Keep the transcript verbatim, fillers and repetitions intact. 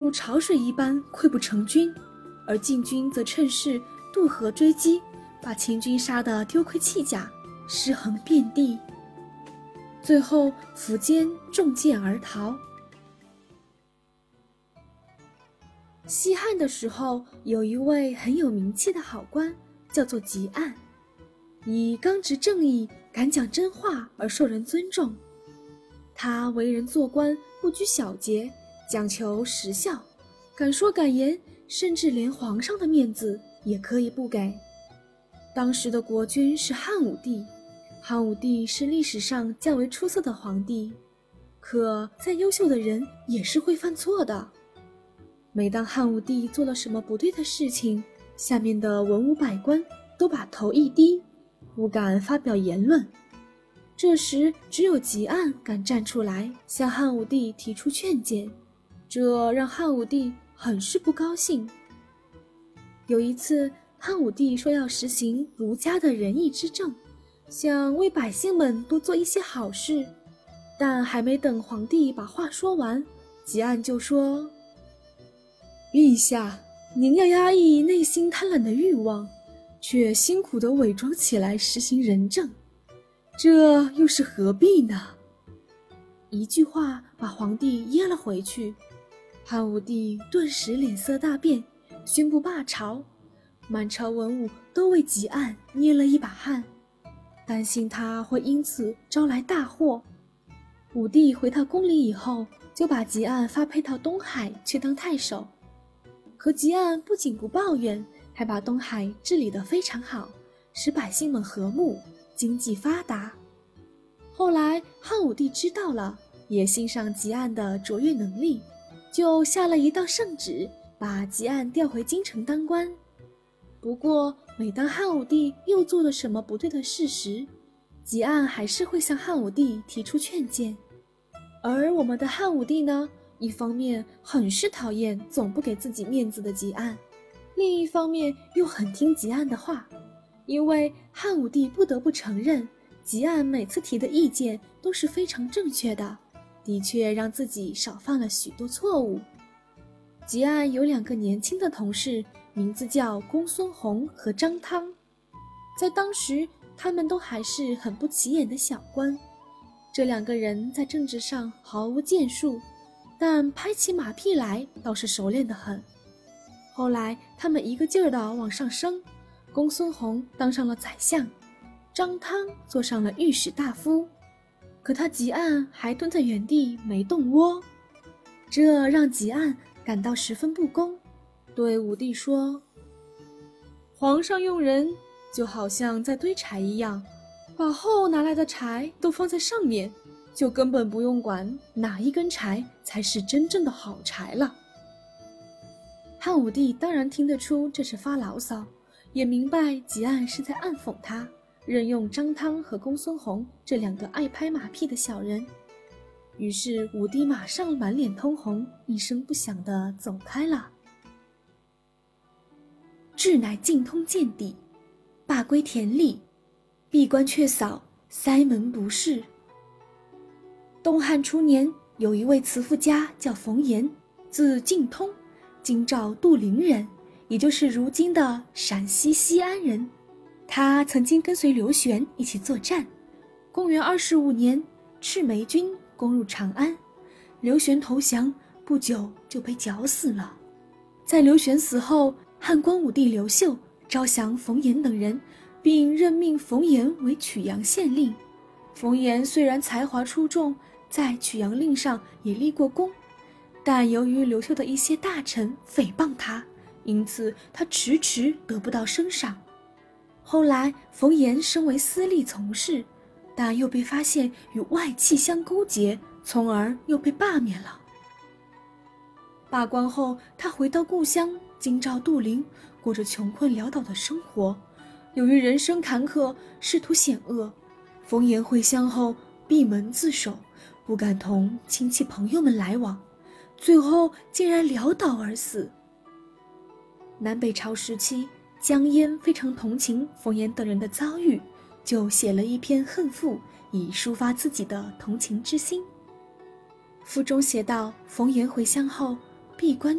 如潮水一般溃不成军，而晋军则趁势渡河追击，把秦军杀得丢盔弃甲，尸横遍地。最后苻坚中箭而逃。西汉的时候，有一位很有名气的好官，叫做汲黯，以刚直正义、敢讲真话而受人尊重。他为人做官不拘小节，讲求实效，敢说敢言，甚至连皇上的面子也可以不给。当时的国君是汉武帝，汉武帝是历史上较为出色的皇帝，可再优秀的人也是会犯错的。每当汉武帝做了什么不对的事情，下面的文武百官都把头一低，不敢发表言论。这时只有汲黯敢站出来向汉武帝提出劝谏，这让汉武帝很是不高兴。有一次，汉武帝说要实行儒家的仁义之政，想为百姓们多做一些好事，但还没等皇帝把话说完，汲黯就说：陛下，您要压抑内心贪婪的欲望，却辛苦地伪装起来实行仁政，这又是何必呢？一句话把皇帝噎了回去，汉武帝顿时脸色大变，宣布罢朝。满朝文武都为汲黯捏了一把汗，担心他会因此招来大祸。武帝回到宫里以后，就把汲黯发配到东海去当太守。可汲黯不仅不抱怨，还把东海治理得非常好，使百姓们和睦，经济发达。后来汉武帝知道了，也欣赏汲黯的卓越能力，就下了一道圣旨，把汲黯调回京城当官。不过每当汉武帝又做了什么不对的事时，汲黯还是会向汉武帝提出劝谏。而我们的汉武帝呢，一方面很是讨厌总不给自己面子的汲黯，另一方面又很听汲黯的话，因为汉武帝不得不承认，汲黯每次提的意见都是非常正确的，的确让自己少犯了许多错误。汲黯有两个年轻的同事，名字叫公孙弘和张汤，在当时他们都还是很不起眼的小官。这两个人在政治上毫无建树，但拍起马屁来倒是熟练得很。后来他们一个劲儿地往上升，公孙弘当上了宰相，张汤做上了御史大夫，可他汲黯还蹲在原地没动窝，这让汲黯感到十分不公，对武帝说：皇上用人就好像在堆柴一样，把后拿来的柴都放在上面，就根本不用管哪一根柴才是真正的好柴了。汉武帝当然听得出这是发牢骚，也明白汲黯是在暗讽他，任用张汤和公孙弘这两个爱拍马屁的小人。于是武帝马上满脸通红，一声不响地走开了。志乃尽通见底，罢归田里，闭关却扫，塞门不是。东汉初年，有一位辞赋家叫冯延，字敬通，京兆杜陵人，也就是如今的陕西西安人。他曾经跟随刘玄一起作战。公元二十五年，赤眉军攻入长安，刘玄投降，不久就被绞死了。在刘玄死后，汉光武帝刘秀招降冯延等人，并任命冯延为曲阳县令。冯延虽然才华出众，在曲阳令上也立过功，但由于刘秀的一些大臣诽谤他，因此他迟迟得不到升赏。后来冯延升为司隶从事，但又被发现与外戚相勾结，从而又被罢免了。罢官后，他回到故乡京兆杜陵，过着穷困潦倒的生活。由于人生坎坷，仕途险恶，冯延回乡后闭门自守，不敢同亲戚朋友们来往，最后竟然潦倒而死。南北朝时期，江淹非常同情冯延等人的遭遇，就写了一篇恨赋，以抒发自己的同情之心。赋中写道，冯延回乡后闭关